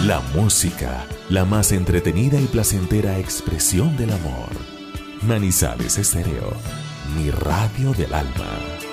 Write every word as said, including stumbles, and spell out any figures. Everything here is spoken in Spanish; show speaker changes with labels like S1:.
S1: La música, la más entretenida y placentera expresión del amor. Manizales Estéreo, mi radio del alma.